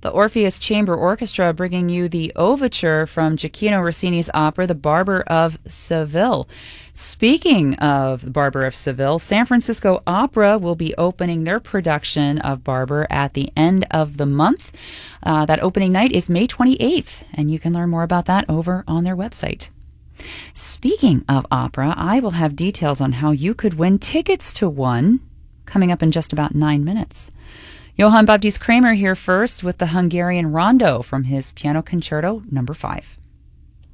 The Orpheus Chamber Orchestra bringing you the overture from Gioacchino Rossini's opera, The Barber of Seville. Speaking of The Barber of Seville, San Francisco Opera will be opening their production of Barber at the end of the month. That opening night is May 28th, and you can learn more about that over on their website. Speaking of opera, I will have details on how you could win tickets to one coming up in just about 9 minutes. Johann Baptist Kramer here first with the Hungarian Rondo from his Piano Concerto No. 5.